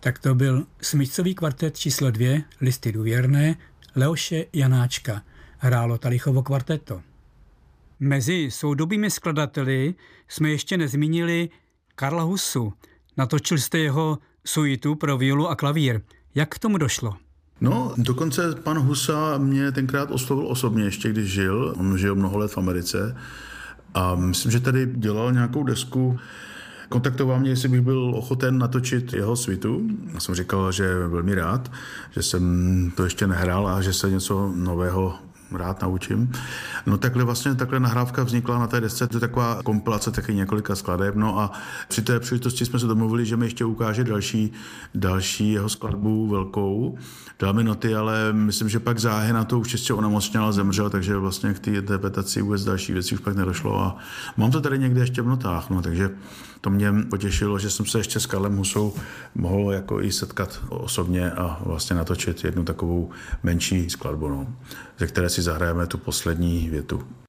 Tak to byl smyčcový kvartet číslo 2, Listy důvěrné, Leoše Janáčka. Hrálo Talichovo kvarteto. Mezi soudobými skladateli jsme ještě nezmínili Karla Husu. Natočil jste jeho suitu pro violu a klavír. Jak k tomu došlo? No, dokonce pan Husa mě tenkrát oslovil osobně, ještě když žil. On žil mnoho let v Americe a myslím, že tady dělal nějakou desku. Kontaktoval mě, jestli bych byl ochoten natočit jeho suitu. Já jsem říkal, že velmi rád, že jsem to ještě nehrál a že se něco nového rád naučím. No takhle nahrávka vznikla na té desce, to je taková kompilace taky několika skladeb, no a při té příležitosti jsme se domluvili, že mi ještě ukáže další jeho skladbu velkou. Dal mi noty, ale myslím, že pak záhy na to už čistě onemocněl a zemřel, takže vlastně k té interpretaci vůbec další věcí už pak nedošlo a mám to tady někde ještě v notách, no takže to mě potěšilo, že jsem se ještě s Karlem Husou mohl jako i setkat osobně a vlastně natočit jednu takovou menší skladbu, no, ze které si zahrajeme tu poslední větu.